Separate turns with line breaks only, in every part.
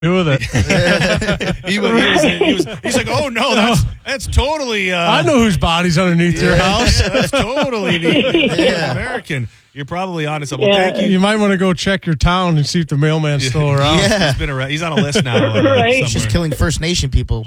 with it.
He's like, oh no, that's totally.
I know whose body's underneath your house.
That's totally the American. You're probably onto something. Well, thank you.
You might want to go check your town and see if the mailman's still around.
Yeah. He's been around. He's on a list now.
Right.
He's just killing First Nation people.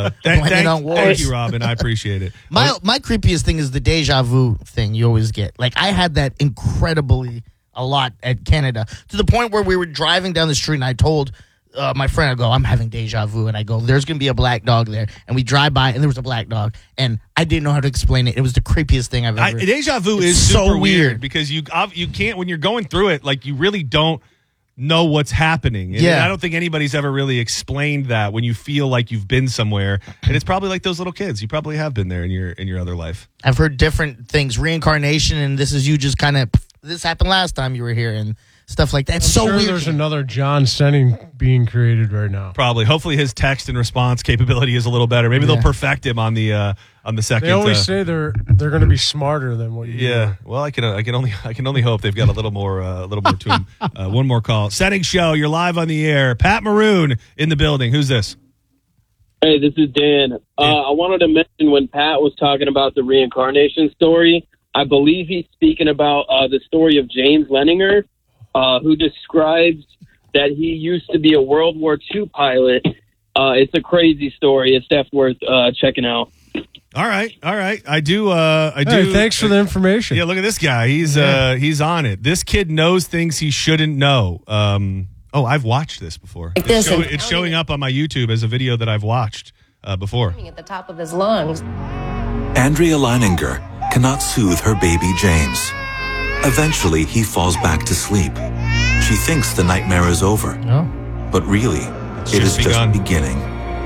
Thank you, Robin. I appreciate it.
My creepiest thing is the deja vu thing you always get. Like, I had that incredibly a lot at Canada, to the point where we were driving down the street and I told my friend, I go, I'm having deja vu, and I go, there's going to be a black dog there, and we drive by and there was a black dog, and I didn't know how to explain it. It was the creepiest thing I've ever.
Deja vu is
so
super
weird
because you can't, when you're going through it, like, you really don't know what's happening. And
Yeah.
I don't think anybody's ever really explained that when you feel like you've been somewhere, and it's probably like those little kids. You probably have been there in your other life.
I've heard different things, reincarnation, and this is you just kind of, this happened last time you were here, and stuff like that. It's so
sure
weird.
There's another John Stenning being created right now.
Probably. Hopefully his text and response capability is a little better. Maybe they'll perfect him on the second.
They always say they're going to be smarter than what you
Yeah. Well, I can only hope they've got a little more to him. One more call. Setting show. You're live on the air. Pat Maroon in the building. Who's this?
Hey, this is Dan. I wanted to mention when Pat was talking about the reincarnation story, I believe he's speaking about the story of James Leninger, who describes that he used to be a World War II pilot. It's a crazy story. It's definitely worth checking out.
All right. I do.
Hey, thanks for the information.
Yeah, look at this guy. He's on it. This kid knows things he shouldn't know. I've watched this before. It's showing up on my YouTube as a video that I've watched before.
At the top of his lungs.
Andrea Leininger cannot soothe her baby James. Eventually, he falls back to sleep. She thinks the nightmare is over.
No?
But really, it is just beginning.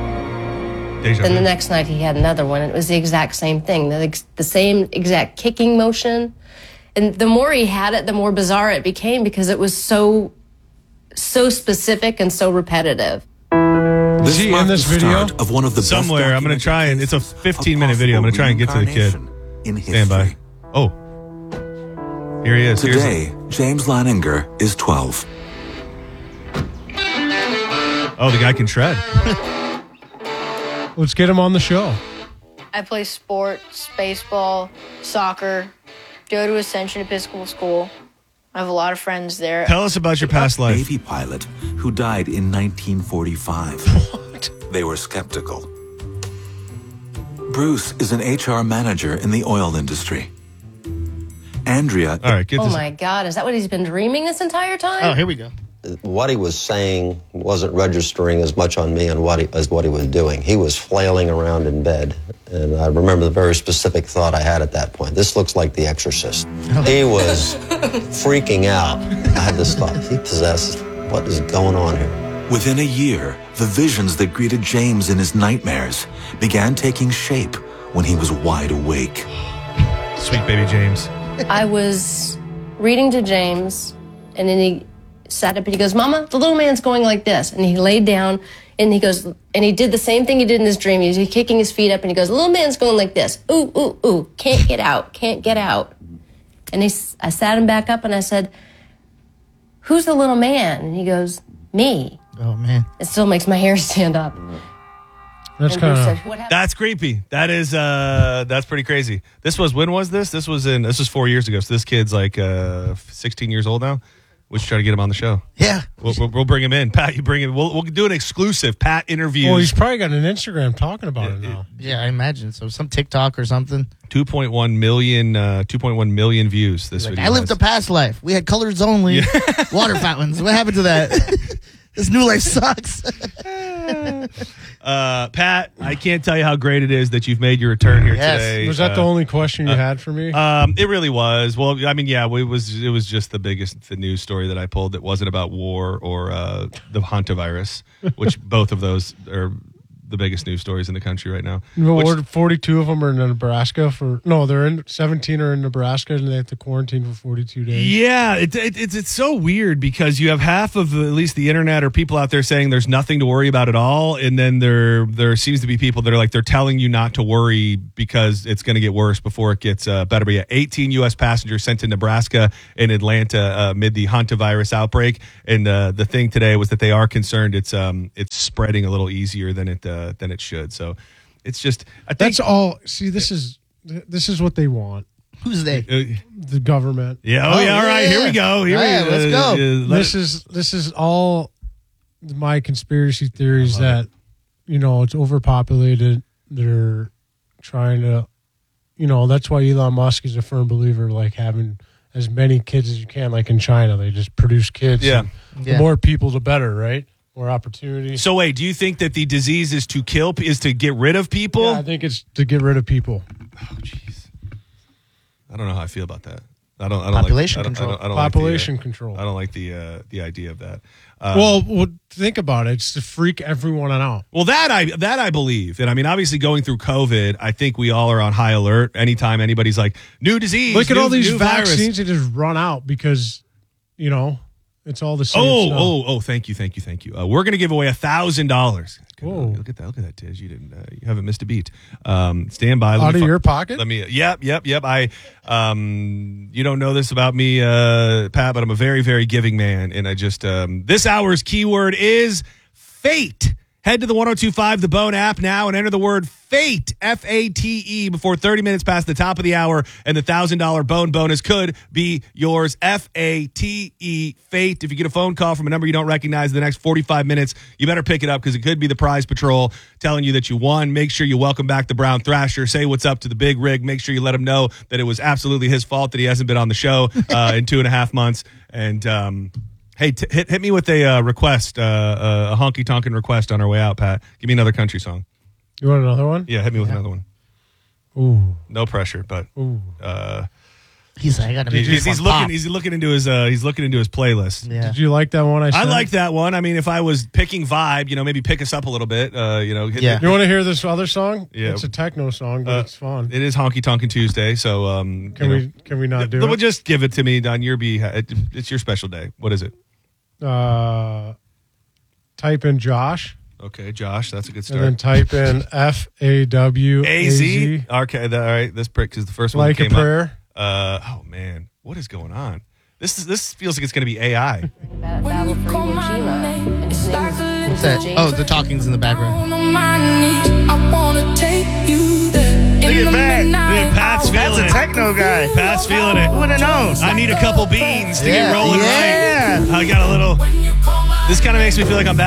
Then the next night he had another one. It was the exact same thing, the same exact kicking motion. And the more he had it, the more bizarre it became because it was so specific and so repetitive.
This
he in this video?
Of one of the
Somewhere. I'm going to try and it's a 15-minute video. I'm going to try and get to the kid. Stand by. Oh. Here he is.
Today, James Leininger is 12.
Oh, the guy can tread.
Let's get him on the show.
I play sports, baseball, soccer, go to Ascension Episcopal School. I have a lot of friends there.
Tell us about your past life.
Navy pilot who died in 1945. What? They were skeptical. Bruce is an HR manager in the oil industry. Andrea.
All right, get this.
Oh my God, is that what he's been dreaming this entire time?
Oh, here we go.
What he was saying wasn't registering as much on me as what he was doing. He was flailing around in bed, and I remember the very specific thought I had at that point. This looks like The Exorcist. He was freaking out. I had this thought, he possessed. What is going on here?
Within a year, the visions that greeted James in his nightmares began taking shape when he was wide awake.
Sweet baby James.
I was reading to James, and then he sat up and he goes, Mama, the little man's going like this. And he laid down and he goes, and he did the same thing he did in his dream. He was kicking his feet up and he goes, the little man's going like this. Ooh, ooh, ooh, can't get out, can't get out. And I sat him back up and I said, who's the little man? And he goes, me.
Oh, man.
It still makes my hair stand up.
That's
And Bruce
kind
said,
of.
"What happened?"
That's creepy. That is that's pretty crazy. When was this? This was 4 years ago. So this kid's like 16 years old now. We should try to get him on the show.
Yeah.
We'll bring him in. Pat, you bring him. We'll do an exclusive Pat interview.
Well, he's probably got an Instagram talking about it now.
Yeah, I imagine. So some TikTok or something.
2.1 million views this video.
I lived a past life. We had colors only. Water fountains. What happened to that? This new life sucks.
Pat, I can't tell you how great it is that you've made your return here today.
Was that the only question you had for me?
It really was. Well, I mean, yeah, it was just the news story that I pulled that wasn't about war or the hantavirus, which both of those are the biggest news stories in the country right now.
Well, 42 of them are in Nebraska they're in 17 are in Nebraska and they have to quarantine for 42 days.
Yeah, it's so weird because you have half of at least the internet or people out there saying there's nothing to worry about at all, and then there seems to be people that are like they're telling you not to worry because it's going to get worse before it gets better. But yeah, 18 U.S. passengers sent to Nebraska and Atlanta amid the hantavirus outbreak, and the thing today was that they are concerned it's spreading a little easier than it should. So it's just
that's all. See, this is what they want.
Who's they?
The government.
Yeah. All right. Here we go.
Let's go.
This is all my conspiracy theories that it's overpopulated. They're trying to, that's why Elon Musk is a firm believer, like having as many kids as you can, like in China. They just produce kids.
Yeah.
The more people, the better, right? More opportunity.
So wait, do you think that the disease is to get rid of people?
Yeah, I think it's to get rid of people.
Oh, jeez. I don't know how I feel about that. I don't
population
like,
control.
I don't
population
like
control.
I don't like the idea of that.
Well, think about it. It's to freak everyone out.
Well, that I believe. And I mean, obviously going through COVID, I think we all are on high alert. Anytime anybody's like, new disease.
Look at all these
virus.
vaccines that just run out because, it's all the same stuff.
Oh, thank you. We're going to give away $1,000.
Whoa.
Look at that, Tiz. You haven't missed a beat. Stand by.
Out of your pocket?
Yep. I, you don't know this about me, Pat, but I'm a very, very giving man. And I just, this hour's keyword is fate. Head to the 102.5 The Bone app now and enter the word FATE, F-A-T-E, before 30 minutes past the top of the hour, and the $1,000 Bone bonus could be yours. F-A-T-E, FATE. If you get a phone call from a number you don't recognize in the next 45 minutes, you better pick it up because it could be the prize patrol telling you that you won. Make sure you welcome back the Brown Thrasher. Say what's up to the Big Rig. Make sure you let him know that it was absolutely his fault that he hasn't been on the show in 2.5 months. And, hey, hit me with a request, a honky-tonkin' request on our way out, Pat. Give me another country song.
You want another one?
Yeah, hit me with another one.
Ooh.
No pressure, but
he's like, I gotta
he's looking into his playlist.
Yeah.
Did you like that one I said?
I like that one. I mean, if I was picking vibe, maybe pick us up a little bit.
You want to hear this other song?
Yeah.
It's a techno song, but it's fun.
It is Honky Tonkin' Tuesday, so
can we not do it?
Well, just give it to me on your behalf. It's your special day. What is it?
Type in Josh.
Okay, Josh, that's a good start.
And then type in F-A-W-A-Z.
Okay, all right. This prick is the first one that came
Like a prayer.
up. Oh man, what is going on? This feels like it's going to be AI.
Battle for Iwo Jima. And his name is James.
Oh, the talking's in the background.
Look at Pat's feeling it.
Techno guy.
Pat's feeling it.
Who would have known?
I need a couple beans to get rolling
yeah.
right. I got a little. This kind of makes me feel like I'm back